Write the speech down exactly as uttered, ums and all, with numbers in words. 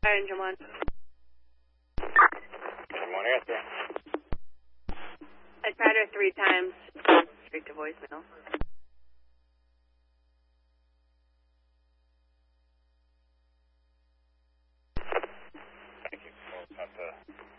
Engine one. Engine one answer. I tried her three times. Straight to voicemail. Thank you. We'll have to